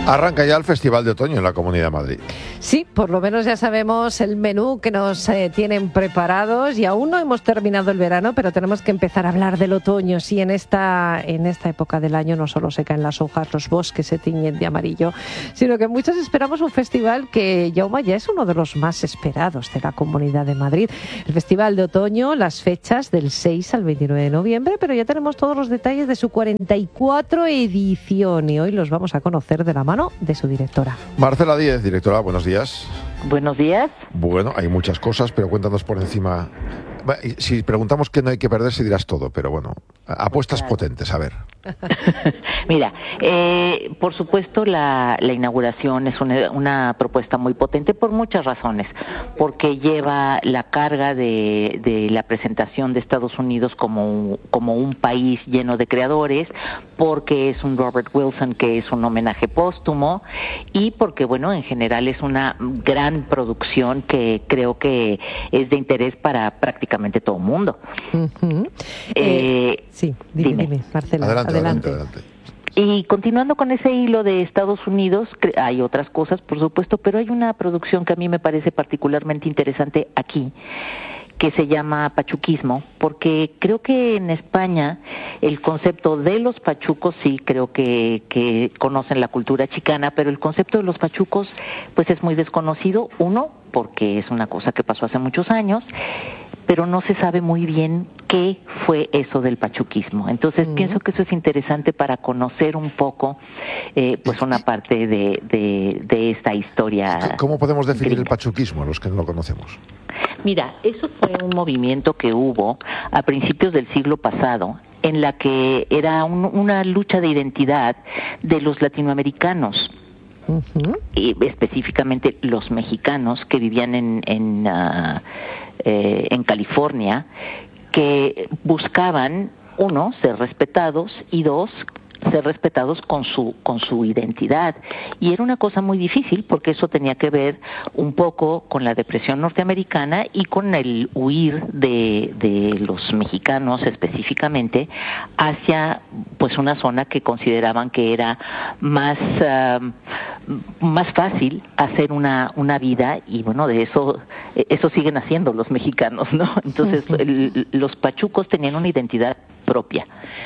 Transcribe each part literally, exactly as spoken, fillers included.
Arranca ya el Festival de Otoño en la Comunidad de Madrid. Sí, por lo menos ya sabemos el menú que nos eh, tienen preparados y aún no hemos terminado el verano, pero tenemos que empezar a hablar del otoño. Sí, en esta, en esta época del año no solo se caen las hojas, los bosques se tiñen de amarillo, sino que muchos esperamos un festival que, Jaume, ya es uno de los más esperados de la Comunidad de Madrid. El Festival de Otoño, las fechas del seis al veintinueve de noviembre, pero ya tenemos todos los detalles de su cuarenta y cuatro edición y hoy los vamos a conocer de la mano de su directora. Marcela Díez, directora, buenos días. Buenos días. Bueno, hay muchas cosas, pero cuéntanos por encima. Si preguntamos qué no hay que perderse, dirás todo, pero bueno, apuestas Claro. potentes, a ver. Mira, eh, por supuesto la, la inauguración es una, una propuesta muy potente por muchas razones, porque lleva la carga de, de la presentación de Estados Unidos como un, como un país lleno de creadores, porque es un Robert Wilson que es un homenaje póstumo y porque, bueno, en general es una gran producción que creo que es de interés para prácticamente todo el mundo. Uh-huh. Eh, eh, sí, dime, dime. dime, Marcela. Adelante, adelante, adelante. adelante. Y continuando con ese hilo de Estados Unidos, hay otras cosas, por supuesto, pero hay una producción que a mí me parece particularmente interesante aquí, que se llama pachuquismo, porque creo que en España el concepto de los pachucos, sí, creo que, que conocen la cultura chicana, pero el concepto de los pachucos pues es muy desconocido, uno, porque es una cosa que pasó hace muchos años, pero no se sabe muy bien qué fue eso del pachuquismo. Entonces mm. pienso que eso es interesante para conocer un poco eh, pues una parte de, de, de esta historia. ¿Cómo podemos definir gringa. el pachuquismo a los que no lo conocemos? Mira, eso fue un movimiento que hubo a principios del siglo pasado, en la que era un, una lucha de identidad de los latinoamericanos. Uh-huh. Y específicamente los mexicanos que vivían en en, uh, eh, en California, que buscaban, uno, ser respetados y dos, ser respetados con su con su identidad. Y era una cosa muy difícil porque eso tenía que ver un poco con la depresión norteamericana y con el huir de, de los mexicanos específicamente hacia pues una zona que consideraban que era más uh, más fácil hacer una una vida y bueno, de eso eso siguen haciendo los mexicanos, ¿no? Entonces el, los pachucos tenían una identidad propia.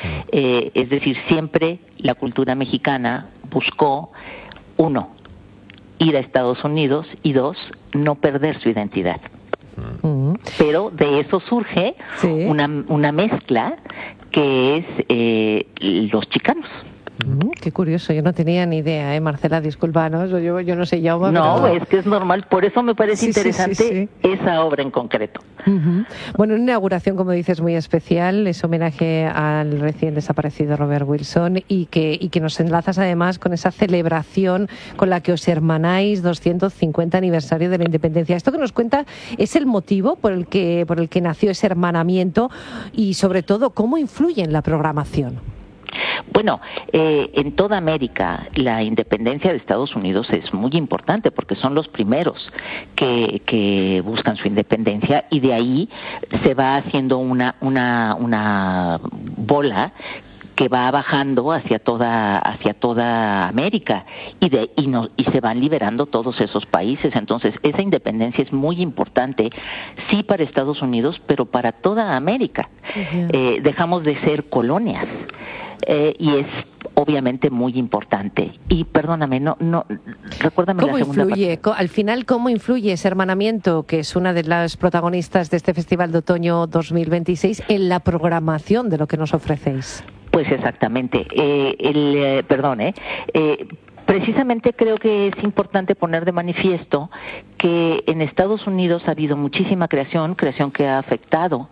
Eh, es decir, siempre la cultura mexicana buscó, uno, ir a Estados Unidos y dos, no perder su identidad. Uh-huh. Pero de eso surge sí. una, una mezcla que es eh, los chicanos. Mm, qué curioso, yo no tenía ni idea, ¿eh, Marcela? Discúlpanos, yo, yo no sé, ya No, pero... es que es normal, por eso me parece sí, interesante sí, sí, sí. esa obra en concreto. Uh-huh. Bueno, una inauguración, como dices, muy especial, es homenaje al recién desaparecido Robert Wilson y que, y que nos enlazas además con esa celebración con la que os hermanáis doscientos cincuenta aniversario de la independencia. Esto que nos cuenta es el motivo por el que, por el que nació ese hermanamiento y sobre todo cómo influye en la programación. Bueno, eh, en toda América la independencia de Estados Unidos es muy importante porque son los primeros que, que buscan su independencia y de ahí se va haciendo una, una, una bola que va bajando hacia toda hacia toda América y de y no y se van liberando todos esos países. Entonces esa independencia es muy importante, sí para Estados Unidos, pero para toda América. Uh-huh. Eh, dejamos de ser colonias. Eh, y es obviamente muy importante. Y perdóname, no, no, recuérdame la segunda influye, parte. Al final, ¿cómo influye ese hermanamiento, que es una de las protagonistas de este Festival de Otoño dos mil veintiséis, en la programación de lo que nos ofrecéis? Pues exactamente. Eh, el, eh, perdón, eh, eh Precisamente creo que es importante poner de manifiesto que en Estados Unidos ha habido muchísima creación, creación que ha afectado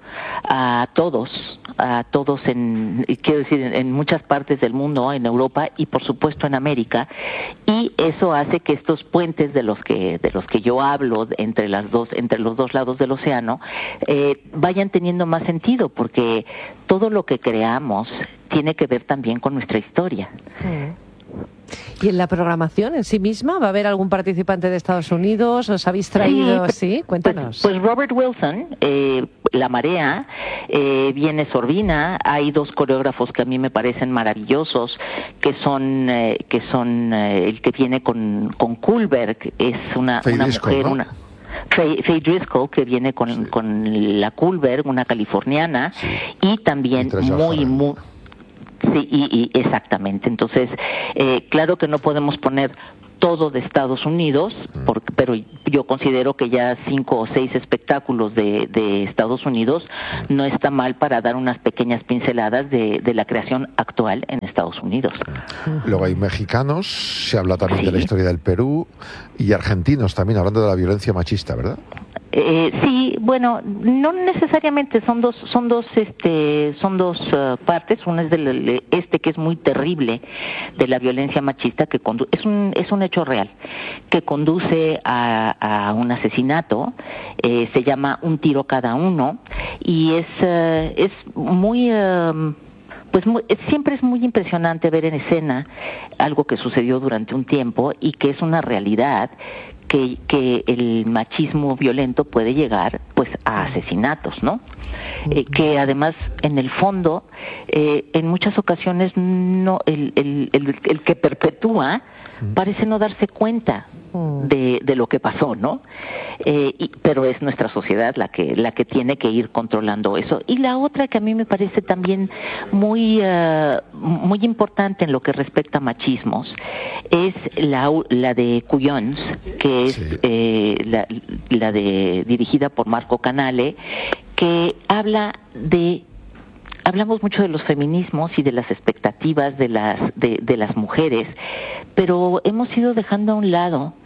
a todos, a todos en, quiero decir, en muchas partes del mundo, en Europa y por supuesto en América, y eso hace que estos puentes de los que de los que yo hablo entre las dos, entre los dos lados del océano, eh, vayan teniendo más sentido, porque todo lo que creamos tiene que ver también con nuestra historia. Sí. ¿Y en la programación en sí misma va a haber algún participante de Estados Unidos? ¿Os habéis traído? Sí, sí, cuéntanos. Pues, pues Robert Wilson, eh, La Marea, eh, viene Sorbina, hay dos coreógrafos que a mí me parecen maravillosos, que son eh, que son eh, el que viene con, con Kullberg, es una, una Driscoll, mujer, ¿no? una... Faye, Faye Driscoll, que viene con, sí. con la Kullberg, una californiana, sí. y también y muy, muy... Sí, y, y exactamente. Entonces, eh, claro que no podemos poner todo de Estados Unidos, porque, pero yo considero que ya cinco o seis espectáculos de, de Estados Unidos no está mal para dar unas pequeñas pinceladas de, de la creación actual en Estados Unidos. Luego hay mexicanos, se habla también sí. de la historia del Perú, y argentinos también, hablando de la violencia machista, ¿verdad? Eh, sí, bueno, no necesariamente, son dos, son dos, este, son dos uh, partes. Una es del este, que es muy terrible, de la violencia machista, que condu- es un es un hecho real que conduce a, a un asesinato. Eh, se llama Un tiro cada uno y es uh, es muy uh, Pues muy, siempre es muy impresionante ver en escena algo que sucedió durante un tiempo y que es una realidad, que, que el machismo violento puede llegar pues a asesinatos, ¿no? Eh, que además en el fondo eh, en muchas ocasiones no el, el, el, el que perpetúa parece no darse cuenta de, de lo que pasó, ¿no? Eh, y, pero es nuestra sociedad la que la que tiene que ir controlando eso. Y la otra que a mí me parece también muy uh, muy importante en lo que respecta a machismos es la la de Cuyons, que es sí. eh, la, la de dirigida por Marco Canale, que habla de Hablamos mucho de los feminismos y de las expectativas de las de, de las mujeres, pero hemos ido dejando a un lado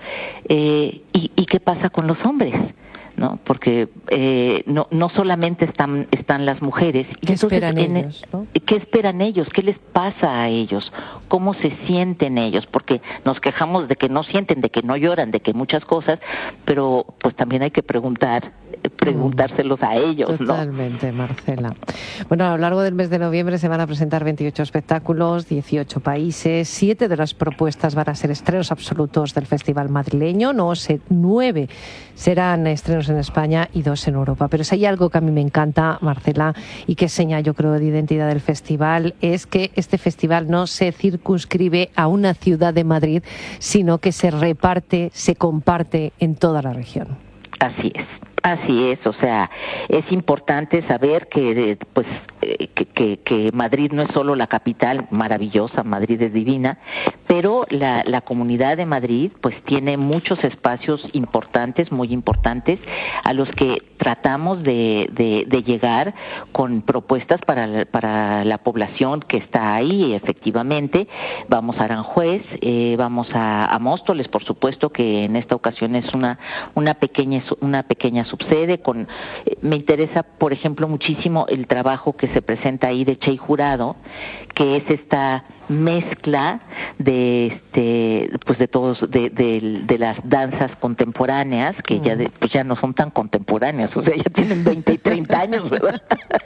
eh, y, y qué pasa con los hombres, ¿no? Porque eh, no no solamente están están las mujeres. ¿Qué entonces, esperan en, ellos? ¿no? ¿Qué esperan ellos? ¿Qué les pasa a ellos? ¿Cómo se sienten ellos? Porque nos quejamos de que no sienten, de que no lloran, de que muchas cosas, pero pues también hay que preguntar preguntárselos a ellos, Totalmente, ¿no? Totalmente, Marcela. Bueno, a lo largo del mes de noviembre se van a presentar veintiocho espectáculos, dieciocho países, siete de las propuestas van a ser estrenos absolutos del Festival madrileño, no sé, nueve serán estrenos en España y dos en Europa. Pero si hay algo que a mí me encanta, Marcela, y que es seña, yo creo, de identidad del festival, es que este festival no se circunscribe a una ciudad de Madrid, sino que se reparte, se comparte en toda la región. Así es. Así es, o sea, es importante saber que pues eh, que, que, que Madrid no es solo la capital maravillosa, Madrid es divina, pero la, la comunidad de Madrid pues tiene muchos espacios importantes, muy importantes, a los que tratamos de, de, de llegar con propuestas para, para la población que está ahí, efectivamente. Vamos a Aranjuez, eh, vamos a, a Móstoles, por supuesto que en esta ocasión es una, una pequeña, una pequeña subsede. Con, eh, me interesa, por ejemplo, muchísimo el trabajo que se presenta ahí de Che Jurado, que es esta mezcla de este pues de todos de, de, de las danzas contemporáneas que mm. ya de, pues ya no son tan contemporáneas, o sea, ya tienen veinte y treinta años, ¿verdad?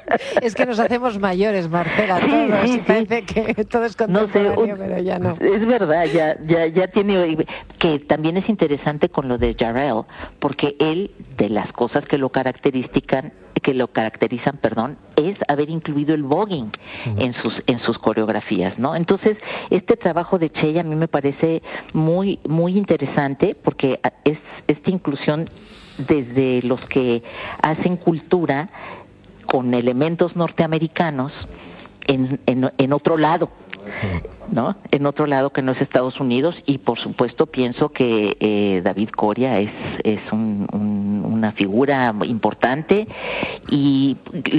Es que nos hacemos mayores, Marcela, sí, todos, sí, y parece sí. que todo es contemporáneo, no sé, un, pero ya no. Es verdad, ya ya ya tiene, que también es interesante con lo de Jarrell, porque él, de las cosas que lo caracterizan que lo caracterizan, perdón, es haber incluido el voguing uh-huh. en sus en sus coreografías, ¿no? Entonces, este trabajo de Che a mí me parece muy muy interesante porque es esta inclusión desde los que hacen cultura con elementos norteamericanos en en, en otro lado, ¿no? En otro lado que no es Estados Unidos, y por supuesto pienso que eh, David Coria es es un, un, una figura importante, y,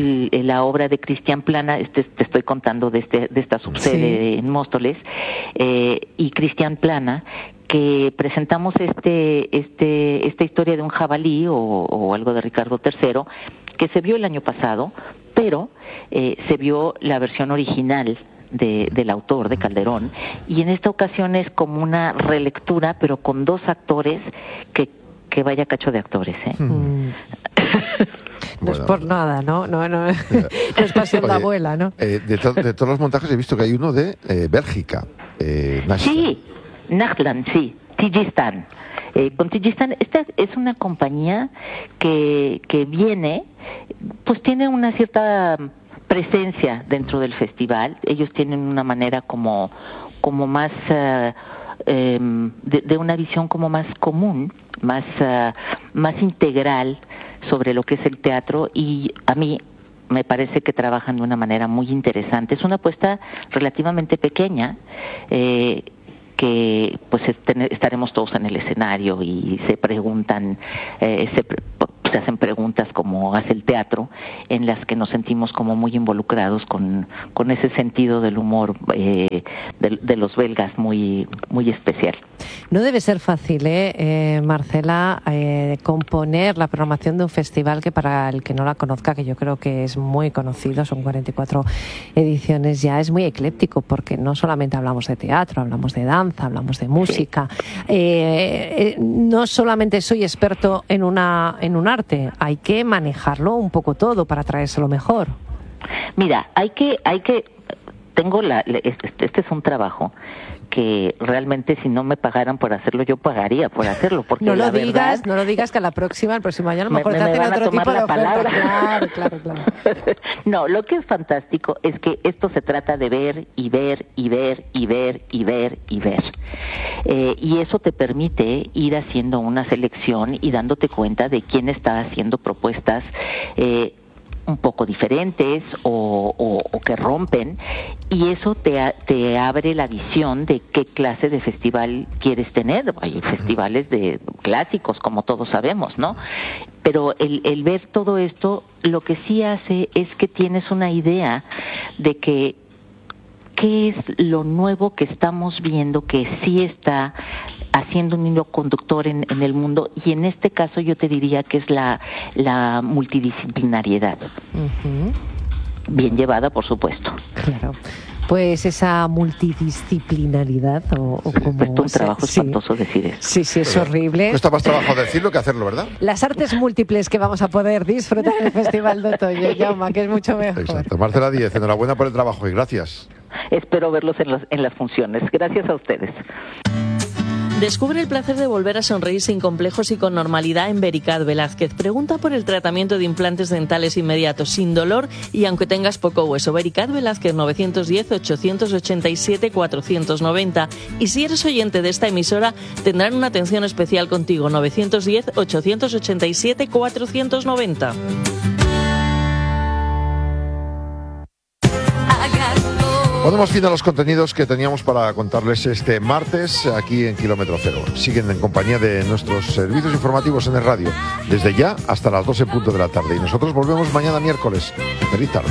y la obra de Cristian Plana, este, te estoy contando de este de esta subsede sí. en Móstoles, eh, y Cristian Plana, que presentamos este este esta historia de un jabalí o, o algo de Ricardo tercero, que se vio el año pasado, pero eh, se vio la versión original De, del autor, de Calderón, y en esta ocasión es como una relectura, pero con dos actores que, que vaya cacho de actores, ¿eh? Mm. No Bueno, es por nada, ¿no? No, no, no es pasión de Oye, abuela, ¿no? Eh, de, to- de todos los montajes he visto que hay uno de eh, Bélgica. Eh, Nachtland. Sí, Nachtland, sí, Tigistan. Eh, con Tigistan, esta es una compañía que, que viene, pues tiene una cierta presencia dentro del festival. Ellos tienen una manera como, como más, uh, eh, de, de una visión como más común, más, uh, más integral sobre lo que es el teatro, y a mí me parece que trabajan de una manera muy interesante. Es una apuesta relativamente pequeña, eh, que pues estaremos todos en el escenario y se preguntan, eh, se, se hacen preguntas como hace el teatro, en las que nos sentimos como muy involucrados con, con ese sentido del humor eh, de, de los belgas muy, muy especial. No debe ser fácil, ¿eh, eh Marcela, eh, componer la programación de un festival que, para el que no la conozca, que yo creo que es muy conocido, son cuarenta y cuatro ediciones ya, es muy ecléctico, porque no solamente hablamos de teatro, hablamos de danza, hablamos de música. Eh, eh, no solamente soy experto en una en un arte, hay que manejarlo un poco todo para traérselo mejor. Mira, hay que hay que tengo la este, este es un trabajo que realmente si no me pagaran por hacerlo, yo pagaría por hacerlo, porque no lo la digas, verdad, no lo digas, que a la próxima, el próximo año a lo me, mejor me, te me hacen van a otro tomar tipo de la oferta. palabra. Claro, claro, claro. No, lo que es fantástico es que esto se trata de ver y ver y ver y ver y ver y ver. Eh, y eso te permite ir haciendo una selección y dándote cuenta de quién está haciendo propuestas eh, un poco diferentes o, o, o que rompen, y eso te, a, te abre la visión de qué clase de festival quieres tener. Hay festivales de clásicos, como todos sabemos, ¿no? Pero el, el ver todo esto, lo que sí hace es que tienes una idea de que qué es lo nuevo que estamos viendo que sí está haciendo un hilo conductor en, en el mundo, y en este caso yo te diría que es la, la multidisciplinariedad. Uh-huh. Bien llevada, por supuesto. Claro. Pues esa multidisciplinaridad, o, o como... Cuesta un trabajo sí. espantoso decir eso. Sí, sí, es horrible. Cuesta más trabajo decirlo que hacerlo, ¿verdad? Las artes múltiples que vamos a poder disfrutar en el Festival de Otoño, Jaume, que es mucho mejor. Exacto. Marcela Díez, enhorabuena por el trabajo y gracias. Espero verlos en, los, en las funciones. Gracias a ustedes. Descubre el placer de volver a sonreír sin complejos y con normalidad en Vericat Velázquez. Pregunta por el tratamiento de implantes dentales inmediatos, sin dolor y aunque tengas poco hueso. Vericat Velázquez, nueve uno cero, ocho ocho siete, cuatro nueve cero. Y si eres oyente de esta emisora, tendrán una atención especial contigo. nueve uno cero, ocho ocho siete, cuatro nueve cero. Ponemos fin a los contenidos que teníamos para contarles este martes aquí en Kilómetro Cero. Siguen en compañía de nuestros servicios informativos en el radio, desde ya hasta las doce en punto de la tarde. Y nosotros volvemos mañana miércoles. Feliz tarde.